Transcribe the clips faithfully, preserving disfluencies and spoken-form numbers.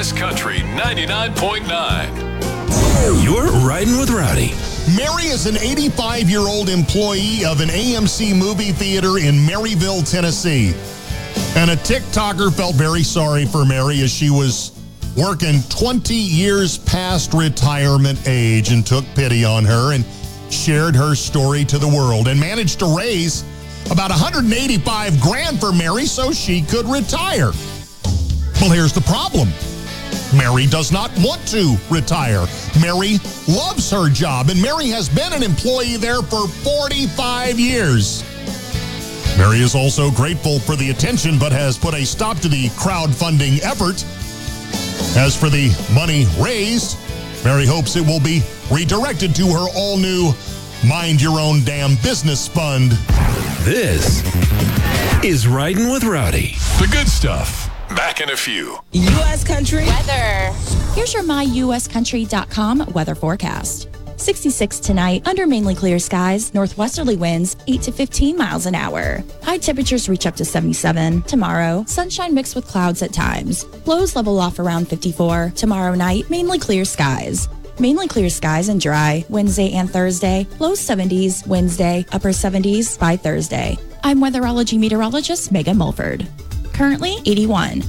Country ninety-nine point nine. You're riding with Rowdy. Mary is an eighty-five-year-old employee of an A M C movie theater in Maryville, Tennessee. And a TikToker felt very sorry for Mary as she was working twenty years past retirement age and took pity on her and shared her story to the world and managed to raise about one hundred eighty-five grand for Mary so she could retire. Well, here's the problem. Mary does not want to retire. Mary loves her job, and Mary has been an employee there for forty-five years. Mary is also grateful for the attention, but has put a stop to the crowdfunding effort. As for the money raised, Mary hopes it will be redirected to her all-new Mind Your Own Damn Business Fund. This is Riding with Rowdy. The good stuff. Back in a few. U S Country weather. Here's your my U S country dot com weather forecast. sixty-six tonight, under mainly clear skies, northwesterly winds eight to fifteen miles an hour. High temperatures reach up to seventy-seven. Tomorrow, sunshine mixed with clouds at times. Lows level off around fifty-four. Tomorrow night, mainly clear skies. Mainly clear skies and dry Wednesday and Thursday. Low seventies Wednesday, upper seventies by Thursday. I'm weatherology meteorologist Megan Mulford. Currently eighty-one.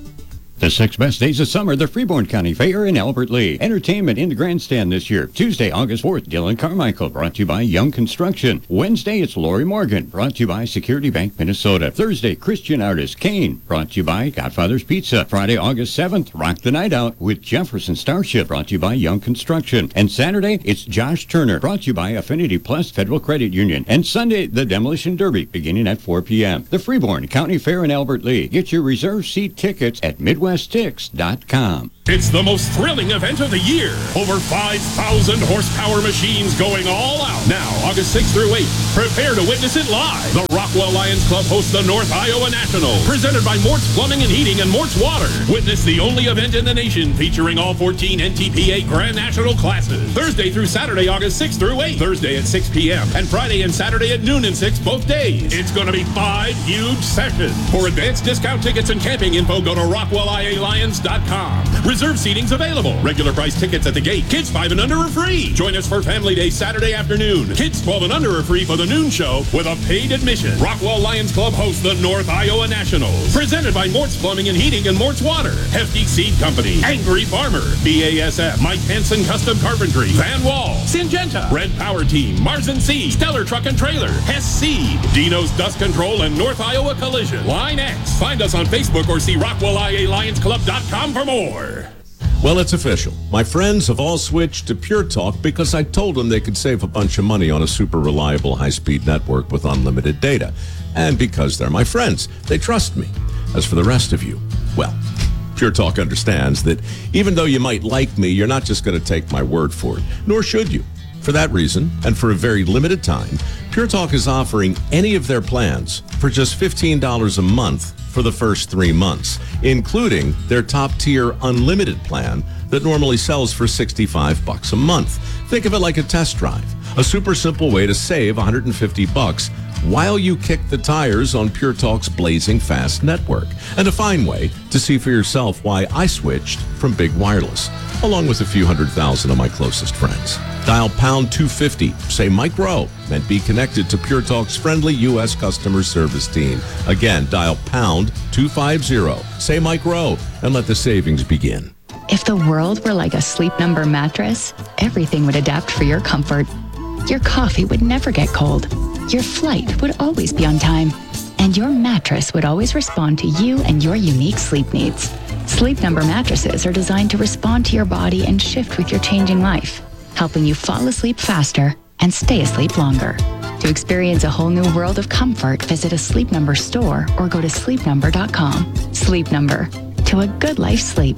The six best days of summer, the Freeborn County Fair in Albert Lee. Entertainment in the grandstand this year. Tuesday, August fourth, Dylan Carmichael, brought to you by Young Construction. Wednesday, it's Lori Morgan, brought to you by Security Bank, Minnesota. Thursday, Christian artist Kane, brought to you by Godfather's Pizza. Friday, August seventh, Rock the Night Out with Jefferson Starship, brought to you by Young Construction. And Saturday, it's Josh Turner, brought to you by Affinity Plus Federal Credit Union. And Sunday, the Demolition Derby, beginning at four p.m. The Freeborn County Fair in Albert Lee. Get your reserved seat tickets at Midwest Tix dot com. It's the most thrilling event of the year. Over five thousand horsepower machines going all out. Now, August sixth through eighth. Prepare to witness it live. The Rockwell Lions Club hosts the North Iowa National, presented by Mort's Plumbing and Heating and Mort's Water. Witness the only event in the nation featuring all fourteen N T P A Grand National classes. Thursday through Saturday, August sixth through eighth. Thursday at six p.m. and Friday and Saturday at noon and six both days. It's going to be five huge sessions. For advanced discount tickets and camping info, go to Rockwell I A Lions dot com. Reserve seating's available. Regular price tickets at the gate. Kids five and under are free. Join us for Family Day Saturday afternoon. Kids twelve and under are free for the noon show with a paid admission. Rockwell Lions Club hosts the North Iowa Nationals. Presented by Mort's Plumbing and Heating and Mort's Water. Hefty Seed Company. Angry Farmer. B A S F. Mike Hansen Custom Carpentry. Van Wall. Syngenta. Red Power Team. Mars and Seed. Stellar Truck and Trailer. Hess Seed. Dino's Dust Control and North Iowa Collision. Line X. Find us on Facebook or see Rockwell I A Lions Club dot com for more. Well, it's official. My friends have all switched to Pure Talk because I told them they could save a bunch of money on a super reliable high-speed network with unlimited data. And because they're my friends, they trust me. As for the rest of you, well, Pure Talk understands that even though you might like me, you're not just going to take my word for it, nor should you. For that reason, and for a very limited time, Pure Talk is offering any of their plans for just fifteen dollars a month for the first three months, including their top-tier unlimited plan that normally sells for sixty-five bucks a month. Think of it like a test drive, a super simple way to save one hundred fifty bucks while you kick the tires on Pure Talk's blazing fast network, and a fine way to see for yourself why I switched from Big Wireless, along with a few hundred thousand of my closest friends. Dial pound two fifty, say Mike Rowe, and be connected to Pure Talk's friendly U S customer service team. Again, dial pound two fifty, say Mike Rowe, and let the savings begin. If the world were like a Sleep Number mattress, everything would adapt for your comfort. Your coffee would never get cold. Your flight would always be on time. And your mattress would always respond to you and your unique sleep needs. Sleep Number mattresses are designed to respond to your body and shift with your changing life, helping you fall asleep faster and stay asleep longer. To experience a whole new world of comfort, visit a Sleep Number store or go to sleep number dot com. Sleep Number. To a good life sleep.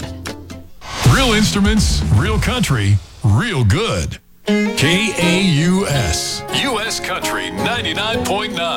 Real instruments, real country, real good. K A U S. U S Country ninety-nine point nine.